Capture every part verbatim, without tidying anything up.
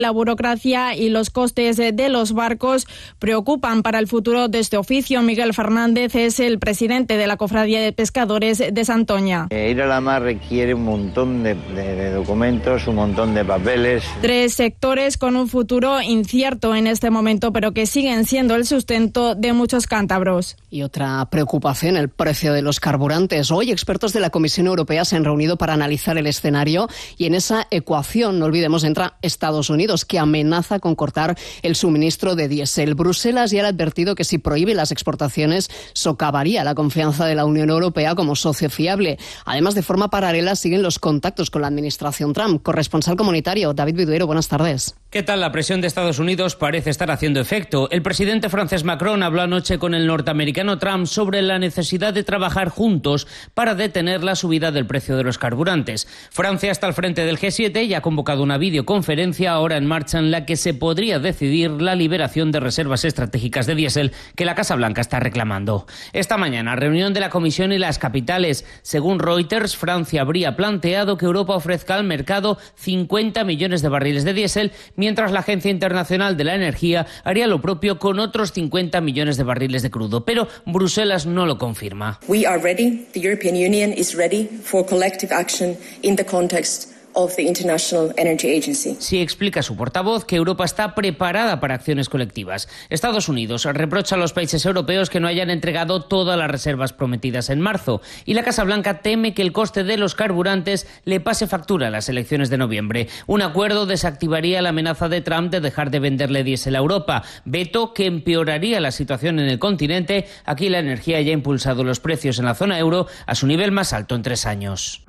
La burocracia y los costes de los barcos preocupan para el futuro de este oficio. Miguel Fernández es el presidente de la Cofradía de Pescadores de Santoña. Eh, ir a la mar requiere un montón de, de, de documentos, un montón de papeles. Tres sectores con un futuro incierto en este momento, pero que siguen siendo el sustento de muchos cántabros. Y otra preocupación, el precio de los carburantes. Hoy expertos de la Comisión Europea se han reunido para analizar el escenario y en esa ecuación, no olvidemos, entra Estados Unidos, que amenaza con cortar el suministro de diésel. Bruselas ya ha advertido que si prohíbe las exportaciones socavaría la confianza de la Unión Europea como socio fiable. Además, de forma paralela siguen los contactos con la administración Trump. Corresponsal comunitario, David Viduero, buenas tardes. ¿Qué tal? La presión de Estados Unidos parece estar haciendo efecto. El presidente francés Macron habló anoche con el norteamericano Trump sobre la necesidad de trabajar juntos para detener la subida del precio de los carburantes. Francia está al frente del G siete y ha convocado una videoconferencia ahora en marcha en la que se podría decidir la liberación de reservas estratégicas de diésel que la Casa Blanca está reclamando. Esta mañana, reunión de la Comisión y las capitales. Según Reuters, Francia habría planteado que Europa ofrezca al mercado cincuenta millones de barriles de diésel, mientras la Agencia Internacional de la Energía haría lo propio con otros cincuenta millones de barriles de crudo. Pero Bruselas no lo confirma. We are ready. The European Union is ready for collective action in the context of the International Energy Agency. Sí, explica su portavoz que Europa está preparada para acciones colectivas. Estados Unidos reprocha a los países europeos que no hayan entregado todas las reservas prometidas en marzo y la Casa Blanca teme que el coste de los carburantes le pase factura a las elecciones de noviembre. Un acuerdo desactivaría la amenaza de Trump de dejar de venderle diésel a Europa, veto que empeoraría la situación en el continente. Aquí la energía ya ha impulsado los precios en la zona euro a su nivel más alto en tres años.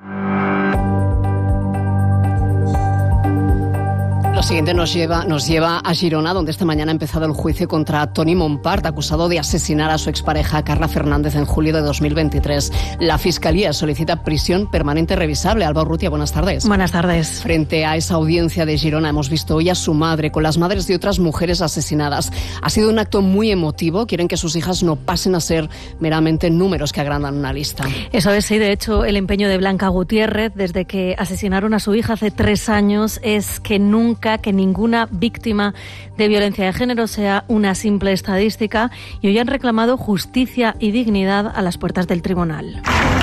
Lo siguiente nos lleva, nos lleva a Girona, donde esta mañana ha empezado el juicio contra Toni Montpart, acusado de asesinar a su expareja Carla Fernández en julio de dos mil veintitrés. La Fiscalía solicita prisión permanente revisable. Alba Urrutia, buenas tardes. Buenas tardes. Frente a esa audiencia de Girona hemos visto hoy a su madre con las madres de otras mujeres asesinadas. Ha sido un acto muy emotivo. Quieren que sus hijas no pasen a ser meramente números que agrandan una lista. Eso es, sí. De hecho, el empeño de Blanca Gutiérrez, desde que asesinaron a su hija hace tres años, es que nunca que ninguna víctima de violencia de género sea una simple estadística, y hoy han reclamado justicia y dignidad a las puertas del tribunal.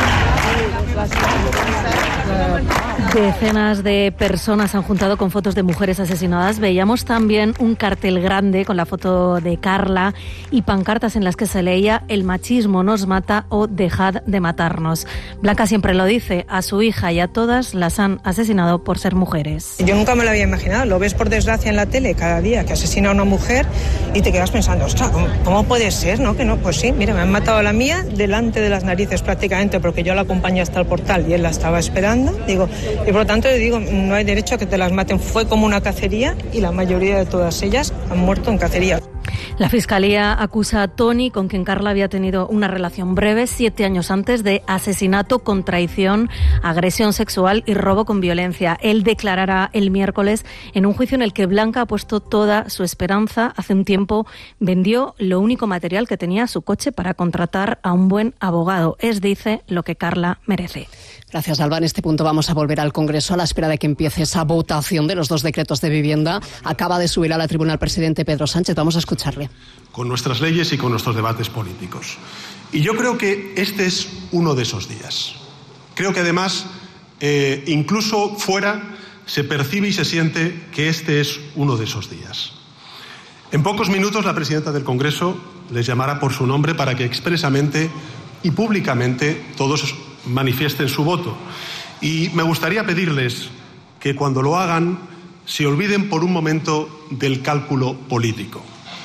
Decenas de personas han juntado con fotos de mujeres asesinadas. Veíamos también un cartel grande con la foto de Carla y pancartas en las que se leía "El machismo nos mata" o "Dejad de matarnos". Blanca siempre lo dice, a su hija y a todas las han asesinado por ser mujeres. Yo nunca me lo había imaginado. Lo ves por desgracia en la tele cada día que asesina a una mujer y te quedas pensando, ostras, ¿cómo, cómo puede ser? ¿No? Que no, pues sí, mira, me han matado a la mía delante de las narices prácticamente, porque yo la acompañé hasta el portal y él la estaba esperando. Digo, y por lo tanto, digo, no hay derecho a que te las maten. Fue como una cacería y la mayoría de todas ellas han muerto en cacería. La Fiscalía acusa a Toni, con quien Carla había tenido una relación breve siete años antes, de asesinato con traición, agresión sexual y robo con violencia. Él declarará el miércoles en un juicio en el que Blanca ha puesto toda su esperanza. Hace un tiempo vendió lo único material que tenía, su coche, para contratar a un buen abogado. Es, dice, lo que Carla merece. Gracias, Alba. En este punto vamos a volver al Congreso a la espera de que empiece esa votación de los dos decretos de vivienda. Acaba de subir a la tribuna el presidente Pedro Sánchez. Vamos a escucharle. Con nuestras leyes y con nuestros debates políticos. Y yo creo que este es uno de esos días. Creo que además, eh, incluso fuera, se percibe y se siente que este es uno de esos días. En pocos minutos la presidenta del Congreso les llamará por su nombre para que expresamente y públicamente todos manifiesten su voto. Y me gustaría pedirles que cuando lo hagan se olviden por un momento del cálculo político,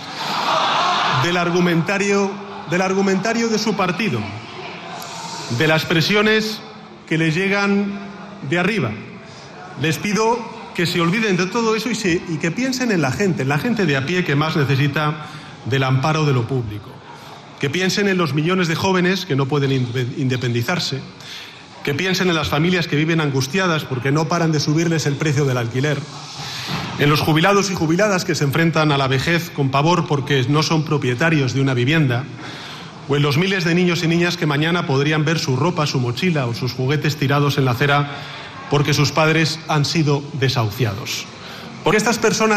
del argumentario, del argumentario de su partido, de las presiones que les llegan de arriba. Les pido que se olviden de todo eso y, se, y que piensen en la gente, en la gente de a pie que más necesita del amparo de lo público. Que piensen en los millones de jóvenes que no pueden independizarse, que piensen en las familias que viven angustiadas porque no paran de subirles el precio del alquiler, en los jubilados y jubiladas que se enfrentan a la vejez con pavor porque no son propietarios de una vivienda, o en los miles de niños y niñas que mañana podrían ver su ropa, su mochila o sus juguetes tirados en la acera porque sus padres han sido desahuciados. Porque estas personas